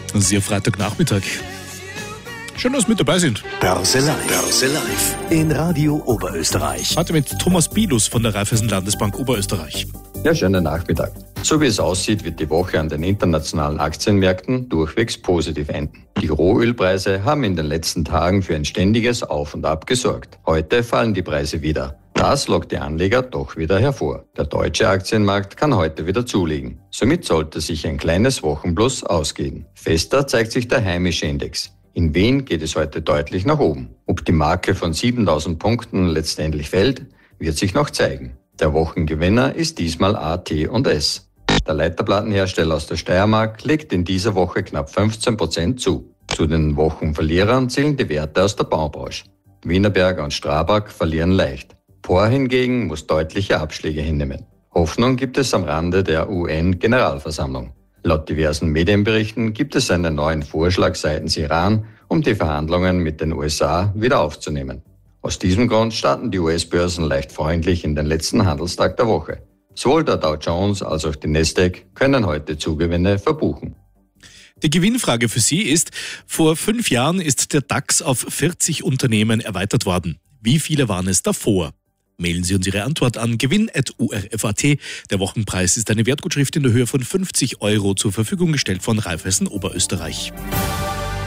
Sehr Freitagnachmittag. Schön, dass Sie mit dabei sind. Börse Live in Radio Oberösterreich. Heute mit Thomas Bilus von der Raiffeisen Landesbank Oberösterreich. Ja, schönen Nachmittag. So wie es aussieht, wird die Woche an den internationalen Aktienmärkten durchwegs positiv enden. Die Rohölpreise haben in den letzten Tagen für ein ständiges Auf und Ab gesorgt. Heute fallen die Preise wieder. Das lockt die Anleger doch wieder hervor. Der deutsche Aktienmarkt kann heute wieder zulegen. Somit sollte sich ein kleines Wochenplus ausgehen. Fester zeigt sich der heimische Index. In Wien geht es heute deutlich nach oben. Ob die Marke von 7.000 Punkten letztendlich fällt, wird sich noch zeigen. Der Wochengewinner ist diesmal AT&S. Der Leiterplattenhersteller aus der Steiermark legt in dieser Woche knapp 15% zu. Zu den Wochenverlierern zählen die Werte aus der Baubranche. Wienerberger und Strabag verlieren leicht. POR hingegen muss deutliche Abschläge hinnehmen. Hoffnung gibt es am Rande der UN-Generalversammlung. Laut diversen Medienberichten gibt es einen neuen Vorschlag seitens Iran, um die Verhandlungen mit den USA wieder aufzunehmen. Aus diesem Grund starten die US-Börsen leicht freundlich in den letzten Handelstag der Woche. Sowohl der Dow Jones als auch die Nasdaq können heute Zugewinne verbuchen. Die Gewinnfrage für Sie ist, vor 5 Jahren ist der DAX auf 40 Unternehmen erweitert worden. Wie viele waren es davor? Mailen Sie uns Ihre Antwort an gewinn@urf.at. Der Wochenpreis ist eine Wertgutschrift in der Höhe von 50 € zur Verfügung gestellt von Raiffeisen Oberösterreich.